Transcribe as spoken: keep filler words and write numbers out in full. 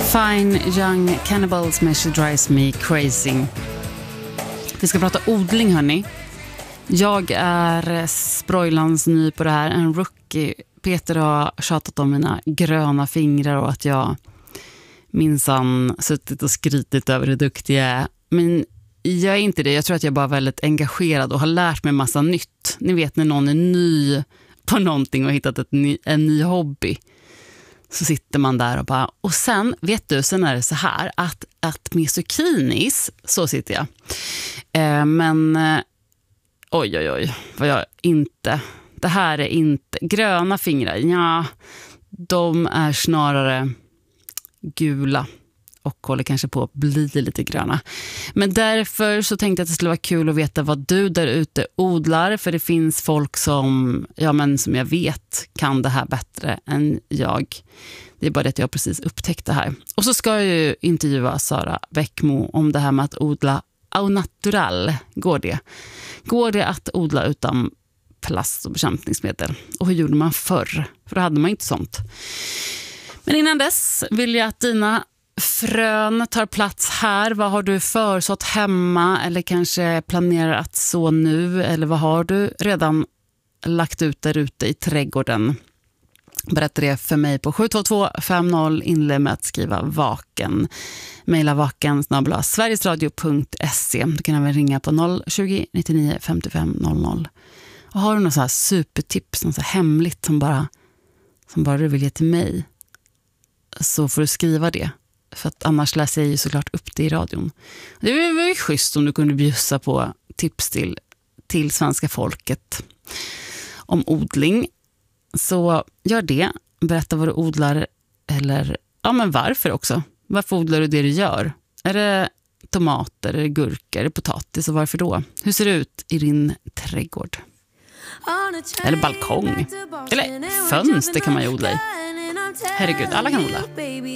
Fine Young Cannibals med She Drives Me Crazy. Vi ska prata odling, hörni. Jag är sprojlans ny på det här, en rookie. Peter har tjatat om mina gröna fingrar och att jag minsann suttit och skrytit över hur duktig jag är. Men jag är inte det. Jag tror att jag bara är väldigt engagerad och har lärt mig massa nytt. Ni vet när någon är ny på någonting och hittat ett ny, en ny hobby. Så sitter man där och bara... Och sen, vet du, sen är det så här att, att med zucchinis, så sitter jag. Eh, men... Eh, oj, oj, oj. Vad jag inte... Det här är inte... Gröna fingrar, ja. De är snarare gula. Och håller kanske på att bli lite gröna. Men därför så tänkte jag att det skulle vara kul att veta vad du där ute odlar. För det finns folk som, ja men som jag vet kan det här bättre än jag. Det är bara det att jag precis upptäckt det här. Och så ska jag ju intervjua Sara Bäckmo om det här med att odla au natural. Går det? Går det att odla utan plast och bekämpningsmedel? Och hur gjorde man förr? För då hade man inte sånt. Men innan dess vill jag att dina frön tar plats här. Vad har du försått hemma eller kanske planerar att så nu? Eller vad har du redan lagt ut där ute i trädgården? Berätta det för mig på sju två två fem noll. Inled med att skriva vaken. Maila vaken snabel-a sverigesradio punkt se. Du kan även ringa på noll tjugo nittionio femtiofem noll noll. Och har du något så här supertips, något så här hemligt som bara, som bara du vill ge till mig, så får du skriva det. För att annars läser jag ju såklart upp det i radion. Det är ju schysst om du kunde bjussa på tips till, till svenska folket om odling. Så gör det. Berätta vad du odlar. Eller ja, men varför också. Varför odlar du det du gör? Är det tomater, är det gurkor, är det potatis och varför då? Hur ser det ut i din trädgård? Eller balkong. Eller fönster kan man ju odla i. Herregud, alla kan odla.